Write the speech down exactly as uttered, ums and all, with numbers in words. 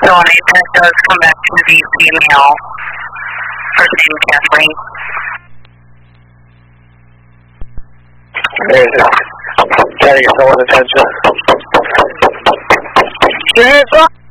So an impact does come back to the female, first name Kathleen. There's it. Getting someone's attention. Your hands up!